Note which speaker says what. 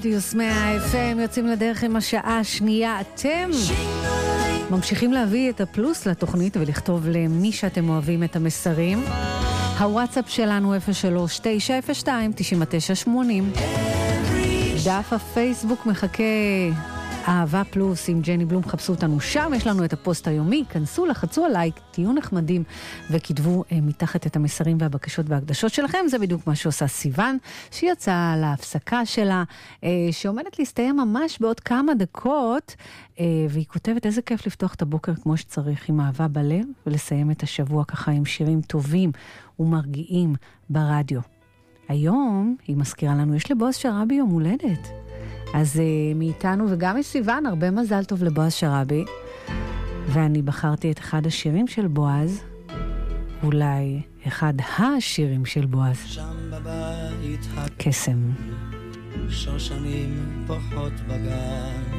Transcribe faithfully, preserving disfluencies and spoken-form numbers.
Speaker 1: דיוס מאה אף אם יוצאים לדרך עם השעה השנייה. אתם ממשיכים להביא את הפלוס לתוכנית ולכתוב למי שאתם אוהבים את המסרים. הוואטסאפ שלנו אפס שלוש תשע אפס שתיים תשע תשע שמונים. דף הפייסבוק מחכה אהבה פלוס עם ג'ני בלום, חפשו אותנו שם, יש לנו את הפוסט היומי, כנסו, לחצו עלייק, תהיו נחמדים וכתבו אה, מתחת את המסרים והבקשות וההקדשות שלכם. זה בדיוק מה שעושה סיוון, שיצאה להפסקה שלה, אה, שעומדת להסתיים ממש בעוד כמה דקות, אה, והיא כותבת איזה כיף לפתוח את הבוקר כמו שצריך, עם אהבה בלב, ולסיים את השבוע ככה עם שירים טובים ומרגיעים ברדיו. היום היא מזכירה לנו, יש לבועז שרעבי יום הולדת. אז uh, מאיתנו וגם מסיוון, הרבה מזל טוב לבועז שרעבי. ואני בחרתי את אחד השירים של בועז, אולי אחד השירים של בועז.
Speaker 2: שם בבית
Speaker 1: קסם.
Speaker 2: שושנים פוחות בגן,